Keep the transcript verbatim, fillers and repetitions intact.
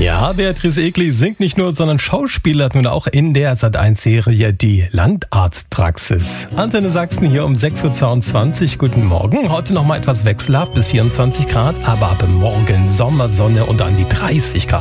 Ja, Beatrice Egli singt nicht nur, sondern schauspielert nun auch in der Sat eins Serie Die Landarztpraxis. Antenne Sachsen hier um sechs Uhr zweiundzwanzig. Guten Morgen. Heute noch mal etwas wechselhaft bis vierundzwanzig Grad, aber ab morgen Sommersonne und an die dreißig Grad.